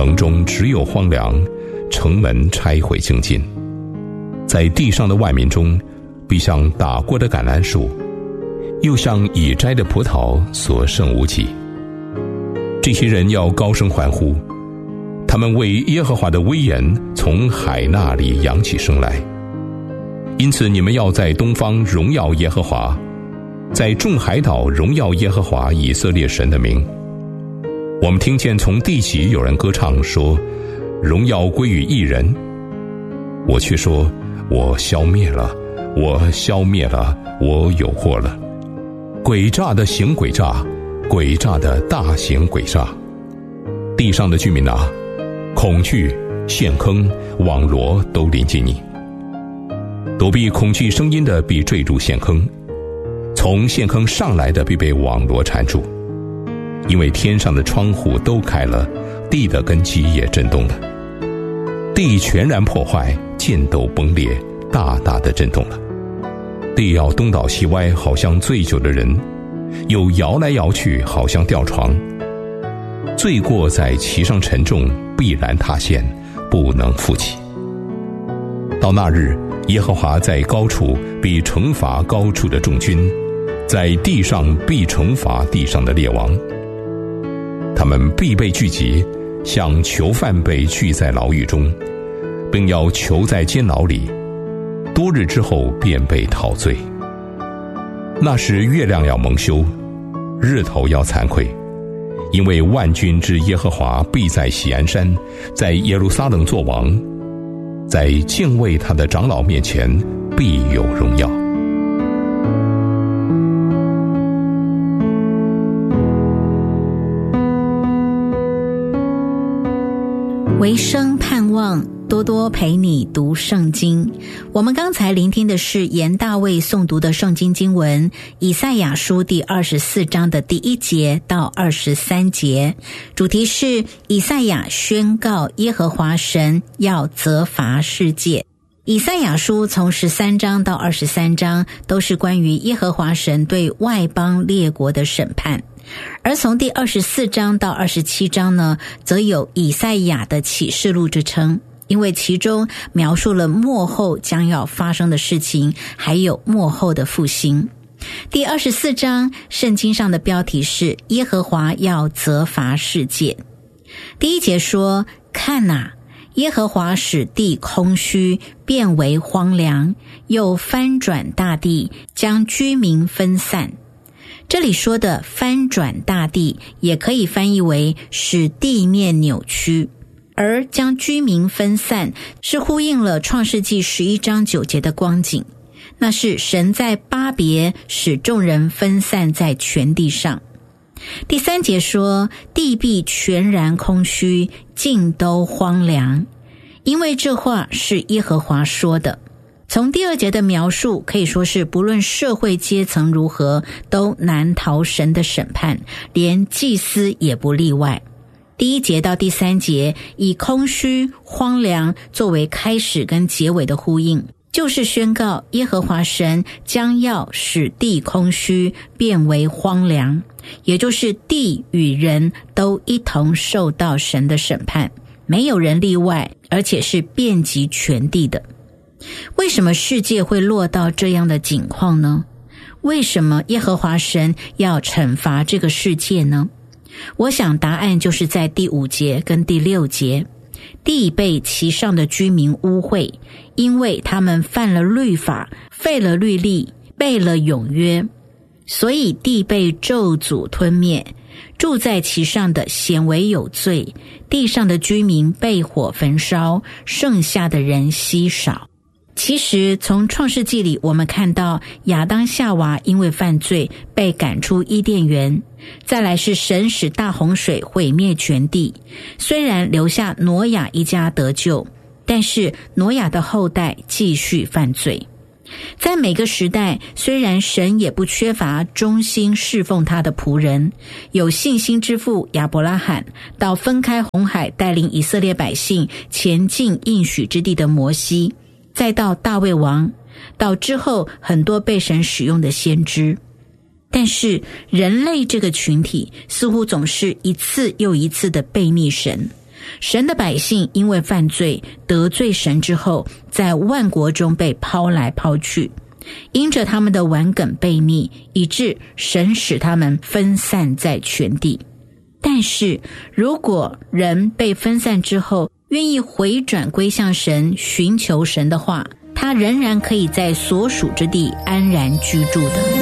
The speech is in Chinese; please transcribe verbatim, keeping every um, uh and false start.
城中只有荒凉，城门拆毁净尽。在地上的万民中，必像打过的橄榄树，又像已摘的葡萄，所剩无几。这些人要高声欢呼，他们为耶和华的威严从海那里扬起声来。因此你们要在东方荣耀耶和华，在众海岛荣耀耶和华以色列神的名。我们听见从地极有人歌唱说，荣耀归于一人。我却说，我消灭了，我消灭了，我有祸了。诡诈的行诡诈，诡诈的大行诡诈。地上的居民啊，恐惧、陷坑、网罗都临近你。躲避恐惧声音的必坠入陷坑，从陷坑上来的必被网罗缠住。因为天上的窗户都开了，地的根基也震动了，地全然破坏，剑斗崩裂，大大的震动了。地要东倒西歪，好像醉酒的人，又摇来摇去，好像吊床。罪过在其上沉重，必然塌陷，不能复起。到那日，耶和华在高处必惩罚高处的众军，在地上必惩罚地上的列王。他们必被聚集，像囚犯被聚在牢狱中，并要囚在监牢里，多日之后便被陶醉。那时月亮要蒙羞，日头要惭愧，因为万军之耶和华必在锡安山，在耶路撒冷作王，在敬畏他的长老面前必有荣耀。 唯生盼望，多多陪你读圣经。我们刚才聆听的是严大卫诵读的圣经经文，以赛亚书第二十四章的第一节到二十三节，主题是以赛亚宣告耶和华神要责罚世界。以赛亚书从十三章到二十三章都是关于耶和华神对外邦列国的审判，而从第二十四章到二十七章呢，则有以赛亚的启示录之称，因为其中描述了末后将要发生的事情，还有末后的复兴。第二十四章圣经上的标题是耶和华要责罚世界。第一节说，看哪，耶和华使地空虚，变为荒凉，又翻转大地，将居民分散。这里说的翻转大地，也可以翻译为使地面扭曲，而将居民分散是呼应了创世纪十一章九节的光景，那是神在巴别使众人分散在全地上。第三节说，地必全然空虚，尽都荒凉，因为这话是耶和华说的。从第二节的描述可以说是不论社会阶层如何，都难逃神的审判，连祭司也不例外。第一节到第三节以空虚、荒凉作为开始跟结尾的呼应，就是宣告耶和华神将要使地空虚，变为荒凉，也就是地与人都一同受到神的审判，没有人例外，而且是遍及全地的。为什么世界会落到这样的境况呢？为什么耶和华神要惩罚这个世界呢？我想答案就是在第五节跟第六节，地被其上的居民污秽，因为他们犯了律法，废了律例，背了永约，所以地被咒诅吞灭，住在其上的显为有罪，地上的居民被火焚烧，剩下的人稀少。其实从创世纪里我们看到亚当夏娃因为犯罪被赶出伊甸园，再来是神使大洪水毁灭全地，虽然留下挪亚一家得救，但是挪亚的后代继续犯罪。在每个时代，虽然神也不缺乏忠心侍奉他的仆人，有信心之父亚伯拉罕，到分开红海带领以色列百姓前进应许之地的摩西，再到大卫王，到之后很多被神使用的先知。但是人类这个群体似乎总是一次又一次的背逆神， 神的百姓因为犯罪得罪神之后，在万国中被抛来抛去，因着他们的顽梗悖逆，以致神使他们分散在全地。但是如果人被分散之后愿意回转归向神，寻求神的话，他仍然可以在所属之地安然居住的。